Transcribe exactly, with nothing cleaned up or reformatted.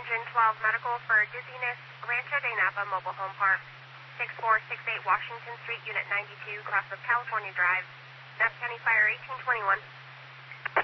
engine twelve medical for dizziness, Rancho de Napa Mobile Home Park, six four six eight Washington Street, Unit ninety-two, Crossroads, California Drive, Napa County Fire eighteen twenty-one.